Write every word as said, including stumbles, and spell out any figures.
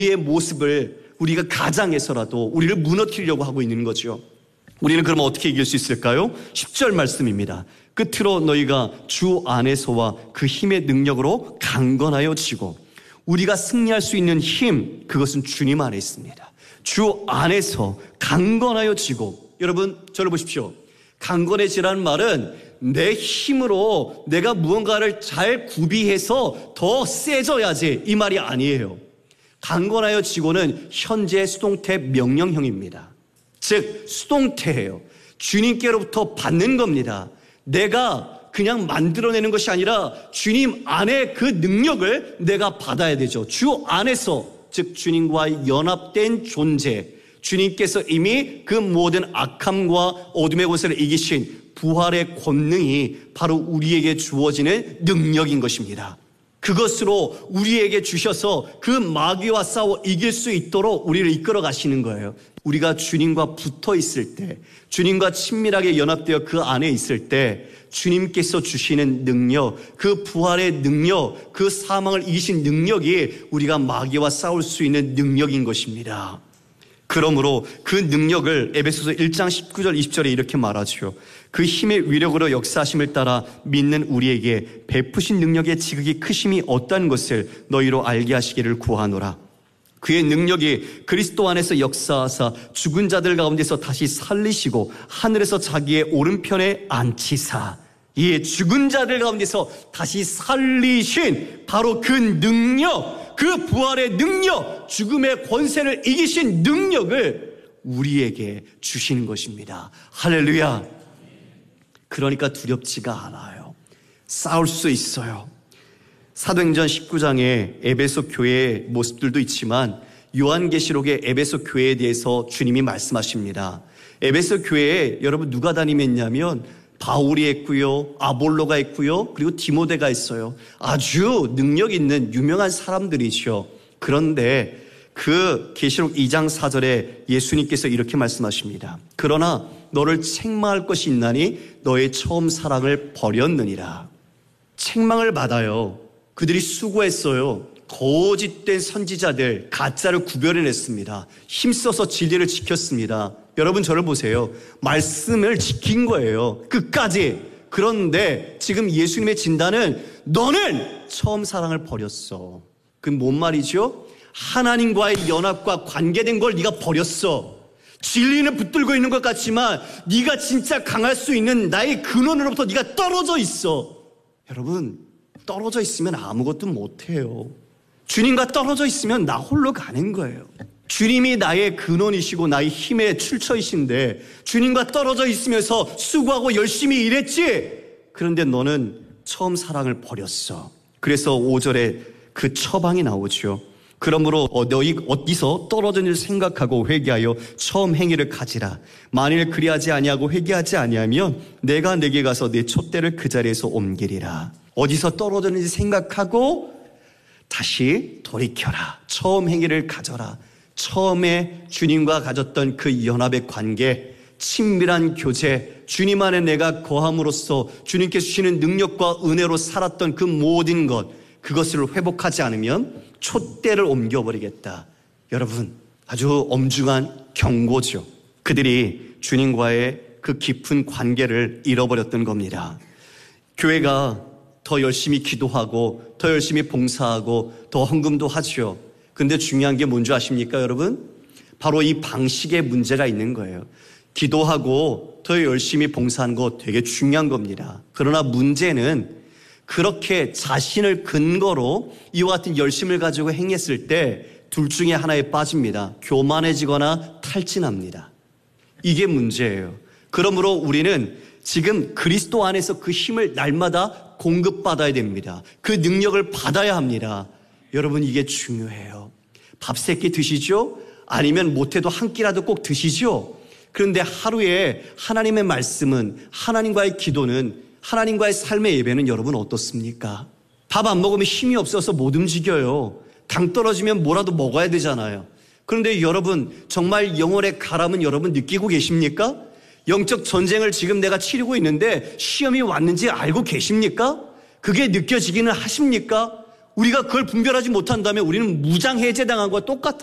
우리의 모습을 우리가 가장해서라도 우리를 무너뜨리려고 하고 있는 거죠. 우리는 그럼 어떻게 이길 수 있을까요? 십 절 말씀입니다. 끝으로 너희가 주 안에서와 그 힘의 능력으로 강건하여 지고, 우리가 승리할 수 있는 힘, 그것은 주님 안에 있습니다. 주 안에서 강건하여 지고. 여러분, 저를 보십시오. 강건해지라는 말은 내 힘으로 내가 무언가를 잘 구비해서 더 세져야지, 이 말이 아니에요. 강건하여 지고는 현재 수동태 명령형입니다. 즉 수동태예요. 주님께로부터 받는 겁니다. 내가 그냥 만들어내는 것이 아니라 주님 안에 그 능력을 내가 받아야 되죠. 주 안에서, 즉 주님과 연합된 존재, 주님께서 이미 그 모든 악함과 어둠의 권세를 이기신 부활의 권능이 바로 우리에게 주어지는 능력인 것입니다. 그것으로 우리에게 주셔서 그 마귀와 싸워 이길 수 있도록 우리를 이끌어 가시는 거예요. 우리가 주님과 붙어 있을 때, 주님과 친밀하게 연합되어 그 안에 있을 때 주님께서 주시는 능력, 그 부활의 능력, 그 사망을 이기신 능력이 우리가 마귀와 싸울 수 있는 능력인 것입니다. 그러므로 그 능력을 에베소서 일 장 십구 절 이십 절에 이렇게 말하죠. 그 힘의 위력으로 역사하심을 따라 믿는 우리에게 베푸신 능력의 지극히 크심이 어떠한 것을 너희로 알게 하시기를 구하노라. 그의 능력이 그리스도 안에서 역사하사 죽은 자들 가운데서 다시 살리시고 하늘에서 자기의 오른편에 앉히사, 이 죽은 자들 가운데서 다시 살리신 바로 그 능력, 그 부활의 능력, 죽음의 권세를 이기신 능력을 우리에게 주시는 것입니다. 할렐루야. 그러니까 두렵지가 않아요. 싸울 수 있어요. 사도행전 십구 장에 에베소 교회의 모습들도 있지만 요한계시록의 에베소 교회에 대해서 주님이 말씀하십니다. 에베소 교회에 여러분 누가 다니면냐면 바울이 있고요, 아볼로가 있고요, 그리고 디모데가 있어요. 아주 능력 있는 유명한 사람들이죠. 그런데 그 계시록 이 장 사 절에 예수님께서 이렇게 말씀하십니다. 그러나 너를 책망할 것이 있나니 너의 처음 사랑을 버렸느니라. 책망을 받아요. 그들이 수고했어요. 거짓된 선지자들, 가짜를 구별해냈습니다. 힘써서 진리를 지켰습니다. 여러분 저를 보세요. 말씀을 지킨 거예요. 끝까지. 그런데 지금 예수님의 진단은 너는 처음 사랑을 버렸어. 그 뭔 말이죠? 하나님과의 연합과 관계된 걸 네가 버렸어. 진리는 붙들고 있는 것 같지만 네가 진짜 강할 수 있는 나의 근원으로부터 네가 떨어져 있어. 여러분 떨어져 있으면 아무것도 못해요. 주님과 떨어져 있으면 나 홀로 가는 거예요. 주님이 나의 근원이시고 나의 힘의 출처이신데 주님과 떨어져 있으면서 수고하고 열심히 일했지. 그런데 너는 처음 사랑을 버렸어. 그래서 오 절에 그 처방이 나오죠. 그러므로 너희 어디서 떨어졌는지 생각하고 회개하여 처음 행위를 가지라. 만일 그리하지 아니하고 회개하지 아니하면 내가 내게 가서 내 촛대를 그 자리에서 옮기리라. 어디서 떨어졌는지 생각하고 다시 돌이켜라. 처음 행위를 가져라. 처음에 주님과 가졌던 그 연합의 관계, 친밀한 교제, 주님 안에 내가 거함으로써 주님께서 주시는 능력과 은혜로 살았던 그 모든 것, 그것을 회복하지 않으면 촛대를 옮겨버리겠다. 여러분 아주 엄중한 경고죠. 그들이 주님과의 그 깊은 관계를 잃어버렸던 겁니다. 교회가 더 열심히 기도하고 더 열심히 봉사하고 더 헌금도 하죠. 근데 중요한 게 뭔지 아십니까 여러분? 바로 이 방식에 문제가 있는 거예요. 기도하고 더 열심히 봉사하는 거 되게 중요한 겁니다. 그러나 문제는 그렇게 자신을 근거로 이와 같은 열심을 가지고 행했을 때 둘 중에 하나에 빠집니다. 교만해지거나 탈진합니다. 이게 문제예요. 그러므로 우리는 지금 그리스도 안에서 그 힘을 날마다 공급받아야 됩니다. 그 능력을 받아야 합니다. 여러분 이게 중요해요. 밥 세 끼 드시죠? 아니면 못해도 한 끼라도 꼭 드시죠? 그런데 하루에 하나님의 말씀은, 하나님과의 기도는, 하나님과의 삶의 예배는 여러분 어떻습니까? 밥 안 먹으면 힘이 없어서 못 움직여요. 당 떨어지면 뭐라도 먹어야 되잖아요. 그런데 여러분 정말 영혼의 가람은 여러분 느끼고 계십니까? 영적 전쟁을 지금 내가 치르고 있는데 시험이 왔는지 알고 계십니까? 그게 느껴지기는 하십니까? 우리가 그걸 분별하지 못한다면 우리는 무장해제당한 것과 똑같아요.